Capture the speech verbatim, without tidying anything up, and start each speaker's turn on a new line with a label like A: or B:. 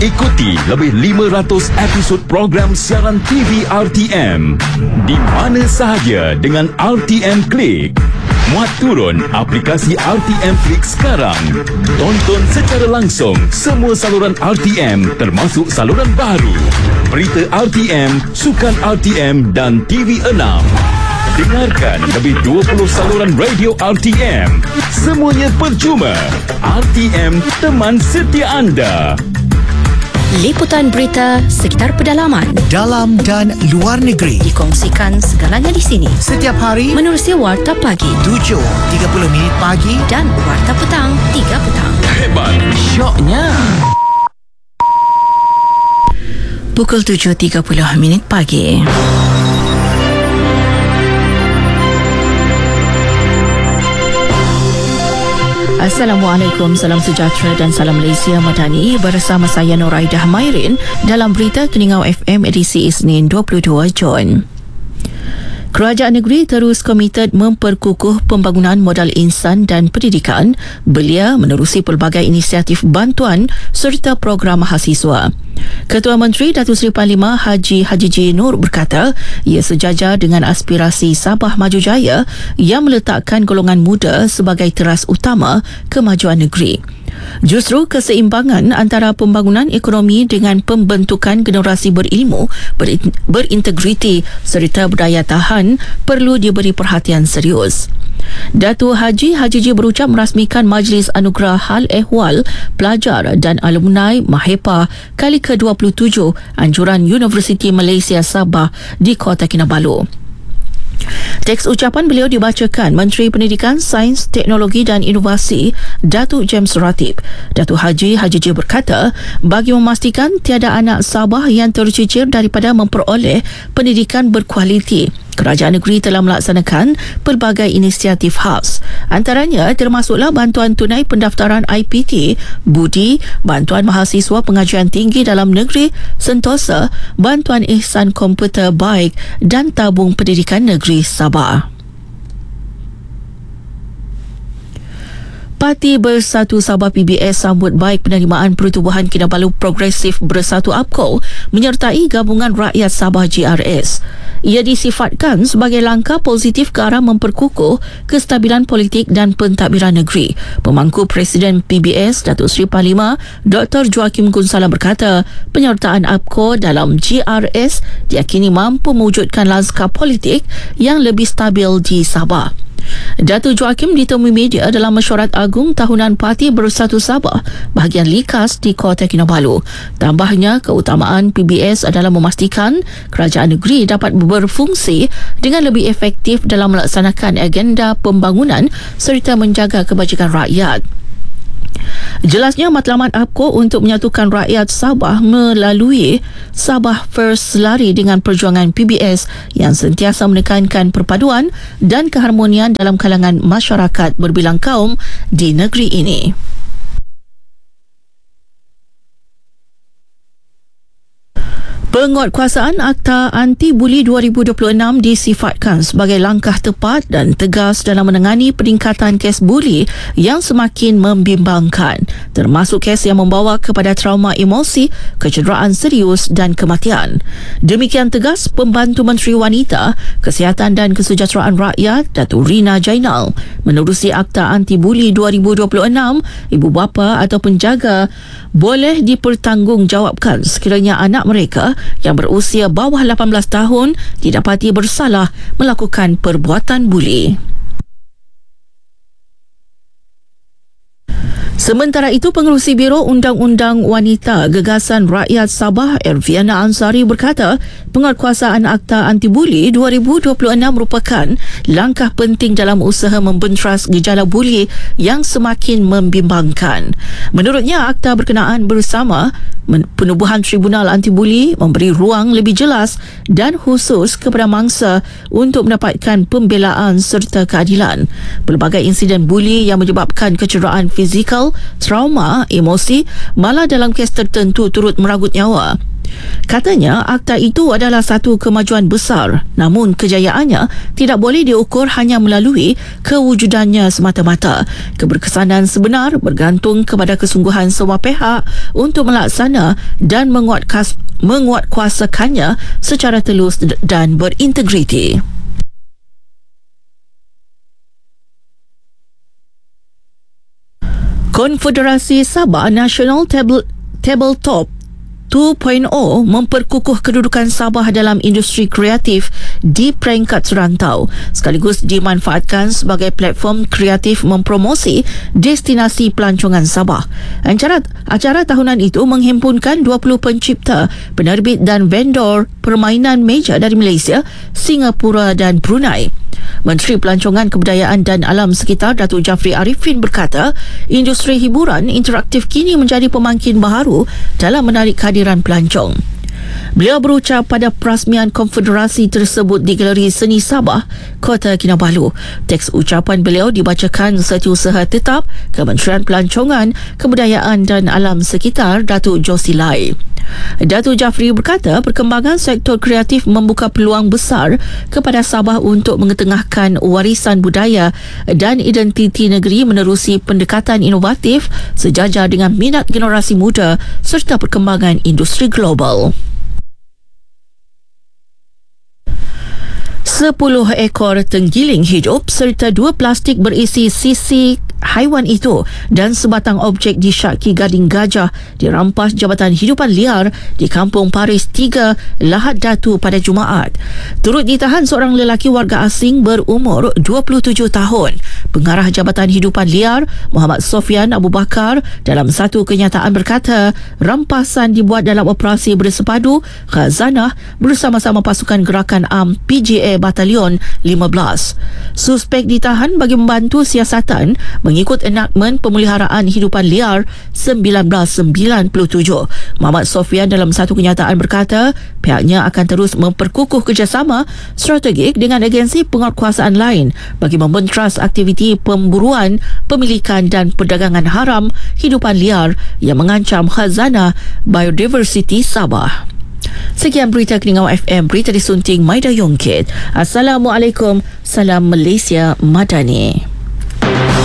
A: Ikuti lebih lima ratus episod program siaran T V R T M di mana sahaja dengan R T M Click. Muat turun aplikasi R T M Click sekarang. Tonton secara langsung semua saluran R T M termasuk saluran baru, berita R T M, sukan R T M dan T V enam. Dengarkan lebih dua puluh saluran radio R T M. Semuanya percuma. R T M, teman setia anda.
B: Liputan berita sekitar pedalaman,
C: dalam dan luar negeri
B: dikongsikan segalanya di sini.
C: Setiap hari
B: menerusi Warta Pagi
C: tujuh tiga puluh minit pagi
B: dan Warta Petang tiga petang.
A: Hebat,
C: syoknya.
B: Pukul tujuh tiga puluh minit pagi. Assalamualaikum, salam sejahtera dan salam Malaysia Madani bersama saya Noraidah Mairin dalam berita Keningau F M edisi Isnin dua puluh dua Jun. Kerajaan negeri terus komited memperkukuh pembangunan modal insan dan pendidikan belia menerusi pelbagai inisiatif bantuan serta program mahasiswa. Ketua Menteri Datuk Seri Panglima Haji Hajiji Nur berkata ia sejajar dengan aspirasi Sabah Maju Jaya yang meletakkan golongan muda sebagai teras utama kemajuan negeri. Justru keseimbangan antara pembangunan ekonomi dengan pembentukan generasi berilmu, berintegriti serta berdaya tahan perlu diberi perhatian serius. Datuk Haji Hajiji berucap merasmikan Majlis Anugerah Hal Ehwal Pelajar dan Alumni MAHEPA kali ke dua puluh tujuh anjuran Universiti Malaysia Sabah di Kota Kinabalu. Teks ucapan beliau dibacakan Menteri Pendidikan, Sains, Teknologi dan Inovasi Datuk James Ratib. Datuk Haji Hajiji berkata, bagi memastikan tiada anak Sabah yang tercicir daripada memperoleh pendidikan berkualiti, kerajaan negeri telah melaksanakan pelbagai inisiatif khas. Antaranya termasuklah bantuan tunai pendaftaran I P T, budi, bantuan mahasiswa pengajian tinggi dalam negeri, sentosa, bantuan ihsan komputer baik dan tabung pendidikan negeri Sabah. Parti Bersatu Sabah P B S sambut baik penerimaan Pertubuhan Kinabalu Progresif Bersatu A P K O menyertai Gabungan Rakyat Sabah G R S. Ia disifatkan sebagai langkah positif ke arah memperkukuh kestabilan politik dan pentadbiran negeri. Pemangku Presiden P B S Datuk Seri Panglima Doktor Joakim Gunsala berkata penyertaan A P K O dalam G R S diyakini mampu mewujudkan lanskap politik yang lebih stabil di Sabah. Datuk Joakim ditemui media dalam mesyuarat agung tahunan Parti Bersatu Sabah bahagian Likas di Kota Kinabalu. Tambahnya, keutamaan P B S adalah memastikan kerajaan negeri dapat berfungsi dengan lebih efektif dalam melaksanakan agenda pembangunan serta menjaga kebajikan rakyat. Jelasnya matlamat A P K O untuk menyatukan rakyat Sabah melalui Sabah First selari dengan perjuangan P B S yang sentiasa menekankan perpaduan dan keharmonian dalam kalangan masyarakat berbilang kaum di negeri ini. Penguatkuasaan Akta Anti-Buli dua ribu dua puluh enam disifatkan sebagai langkah tepat dan tegas dalam menangani peningkatan kes buli yang semakin membimbangkan, termasuk kes yang membawa kepada trauma emosi, kecederaan serius dan kematian. Demikian tegas Pembantu Menteri Wanita, Kesihatan dan Kesejahteraan Rakyat Datuk Rina Jainal. Menerusi Akta Anti-Buli dua ribu dua puluh enam, ibu bapa atau penjaga boleh dipertanggungjawabkan sekiranya anak mereka yang berusia bawah lapan belas tahun didapati bersalah melakukan perbuatan buli. Sementara itu, Pengerusi Biro Undang-Undang Wanita Gegasan Rakyat Sabah Erviana Ansari berkata penguatkuasaan Akta Anti-Buli dua ribu dua puluh enam merupakan langkah penting dalam usaha membenteras gejala buli yang semakin membimbangkan. Menurutnya, akta berkenaan bersama penubuhan Tribunal Anti-Buli memberi ruang lebih jelas dan khusus kepada mangsa untuk mendapatkan pembelaan serta keadilan. Pelbagai insiden buli yang menyebabkan kecederaan fizikal, trauma, emosi, malah dalam kes tertentu turut meranggut nyawa. Katanya akta itu adalah satu kemajuan besar, namun kejayaannya tidak boleh diukur hanya melalui kewujudannya semata-mata. Keberkesanan sebenar bergantung kepada kesungguhan semua pihak untuk melaksana dan menguatkas, menguatkuasakannya secara telus dan berintegriti. Konfederasi Sabah National Table, Tabletop dua titik kosong memperkukuh kedudukan Sabah dalam industri kreatif di peringkat serantau, sekaligus dimanfaatkan sebagai platform kreatif mempromosi destinasi pelancongan Sabah. Acara, acara tahunan itu menghimpunkan dua puluh pencipta, penerbit dan vendor permainan meja dari Malaysia, Singapura dan Brunei. Menteri Pelancongan, Kebudayaan dan Alam Sekitar Datuk Jafri Arifin berkata, industri hiburan interaktif kini menjadi pemangkin baharu dalam menarik kehadiran pelancong. Beliau berucap pada perasmian konfederasi tersebut di Galeri Seni Sabah, Kota Kinabalu. Teks ucapan beliau dibacakan Setiausaha Tetap Kementerian Pelancongan, Kebudayaan dan Alam Sekitar Datuk Josilai. Datuk Jafri berkata perkembangan sektor kreatif membuka peluang besar kepada Sabah untuk mengetengahkan warisan budaya dan identiti negeri menerusi pendekatan inovatif sejajar dengan minat generasi muda serta perkembangan industri global. Sepuluh ekor tenggiling hidup serta dua plastik berisi sisi haiwan itu dan sebatang objek disyaki Gading Gajah dirampas Jabatan Hidupan Liar di Kampung Paris tiga, Lahad Datu pada Jumaat. Turut ditahan seorang lelaki warga asing berumur dua puluh tujuh tahun. Pengarah Jabatan Hidupan Liar, Muhammad Sofian Abu Bakar, dalam satu kenyataan berkata, rampasan dibuat dalam operasi bersepadu Khazanah bersama-sama pasukan gerakan am P J A Batalion lima belas. Suspek ditahan bagi membantu siasatan mengikut enakmen pemeliharaan hidupan liar seribu sembilan ratus sembilan puluh tujuh. Muhammad Sofian dalam satu kenyataan berkata, pihaknya akan terus memperkukuh kerjasama strategik dengan agensi penguatkuasaan lain bagi membentras aktiviti pemburuan, pemilikan dan perdagangan haram hidupan liar yang mengancam khazanah biodiversiti Sabah. Sekian berita Keningau F M, berita disunting Maida Yongkit. Assalamualaikum, salam Malaysia Madani.